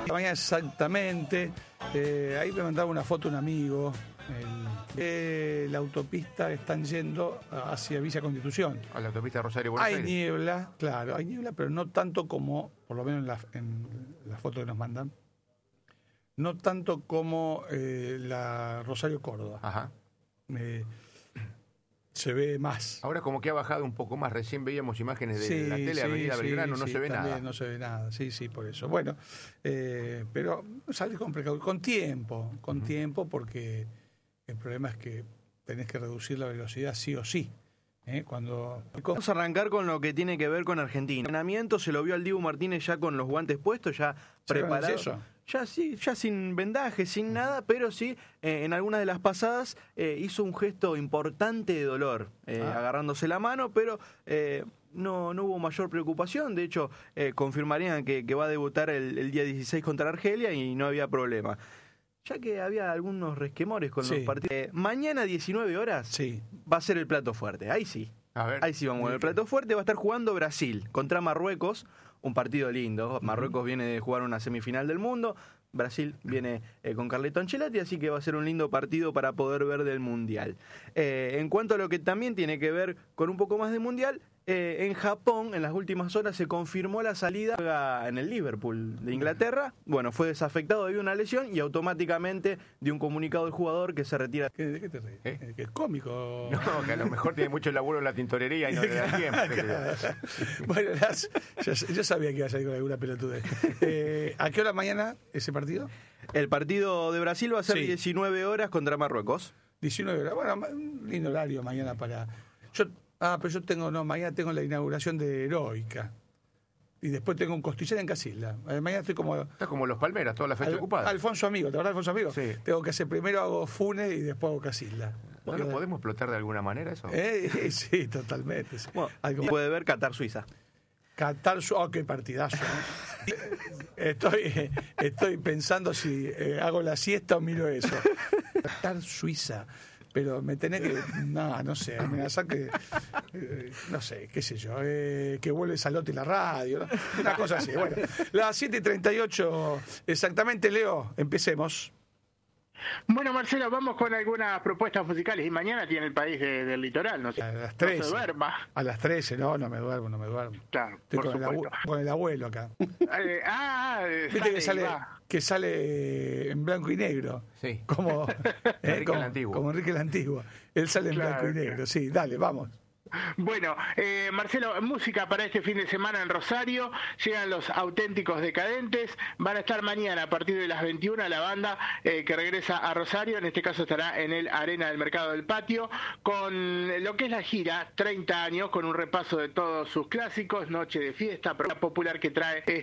Mañana exactamente. Ahí me mandaba una foto un amigo. La autopista están yendo hacia Villa Constitución. A la autopista Rosario Buenos Aires. Hay niebla, claro, hay niebla, pero no tanto como, por lo menos en la foto que nos mandan, no tanto como la Rosario Córdoba. Ajá. Se ve más. Ahora como que ha bajado un poco más. Recién veíamos imágenes de la tele, Avenida Belgrano, no se ve nada. No se ve nada, sí, por eso. Bueno, pero sale con tiempo, porque el problema es que tenés que reducir la velocidad sí o sí. Vamos a arrancar con lo que tiene que ver con Argentina. El entrenamiento se lo vio al Dibu Martínez ya con los guantes puestos, ya preparado. Eso? Ya sin vendaje, sin nada, pero sí, en algunas de las pasadas hizo un gesto importante de dolor, agarrándose la mano, pero no hubo mayor preocupación. De hecho, confirmarían que va a debutar el día 16 contra Argelia y no había problema. Ya que había algunos resquemores con los partidos. Mañana 19 horas va a ser el plato fuerte. Ahí sí. Ahí sí vamos a ver el plato fuerte. Va a estar jugando Brasil contra Marruecos. Un partido lindo. Marruecos viene de jugar una semifinal del mundo. Brasil viene con Carleto Ancelotti, así que va a ser un lindo partido para poder ver del Mundial. En cuanto a lo que también tiene que ver con un poco más de Mundial, en Japón, en las últimas horas, se confirmó la salida en el Liverpool de Inglaterra. Bueno, fue desafectado debido a una lesión y automáticamente dio un comunicado del jugador que se retira. ¿De qué te ríes? Que es cómico. No, que a lo mejor tiene mucho laburo en la tintorería y no le da tiempo. Bueno, yo sabía que iba a salir con alguna pelotudez. ¿A qué hora mañana ese partido? El partido de Brasil va a ser 19 horas contra Marruecos. 19 horas. Bueno, un lindo horario mañana para... pero yo mañana tengo la inauguración de Heroica. Y después tengo un costillar en Casilda. Mañana estoy como... Está como los Palmeras, toda la fecha ocupada. Alfonso Amigo, ¿te acuerdas de Alfonso Amigo? Sí. Tengo que hacer, primero hago Funes y después hago Casilda. ¿No lo podemos explotar de alguna manera eso? Sí, totalmente. Sí. Bueno, puede ver Qatar-Suiza. Qatar-Suiza, qué partidazo. Estoy pensando si hago la siesta o miro eso. Qatar-Suiza. Pero me tenés que... No sé, amenazar que... no sé, qué sé yo, que vuelve Salote la radio, ¿no? Una cosa así. Bueno, las 7:38 exactamente, Leo, empecemos. Bueno, Marcelo, vamos con algunas propuestas musicales. Y mañana tiene el país del litoral, no sé. A las 13. No se duerma. A las 13, no me duermo. Claro, estoy con el abuelo acá. Viste que sale en blanco y negro. Sí. Como Enrique el Antiguo. Como Enrique el Antiguo. Él sale en blanco y negro. Sí, dale, vamos. Bueno, Marcelo, música para este fin de semana en Rosario. Llegan los Auténticos Decadentes. Van a estar mañana a partir de las 21 la banda que regresa a Rosario. En este caso estará en el Arena del Mercado del Patio con lo que es la gira 30 años, con un repaso de todos sus clásicos, noche de fiesta, programa popular que trae